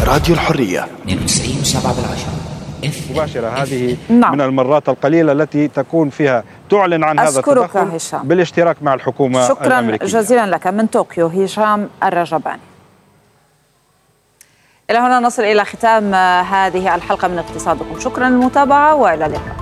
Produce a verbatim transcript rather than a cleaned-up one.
راديو الحرية اثنين وتسعين فاصلة سبعة بالعشرة مباشرة. هذه نعم. من المرات القليلة التي تكون فيها تعلن عن هذا التدخل هشام. بالاشتراك مع الحكومة شكرا الأمريكية. جزيلا لك من طوكيو هشام الرجباني. إلى هنا نصل إلى ختام هذه الحلقة من اقتصادكم. شكرا للمتابعة وإلى اللقاء.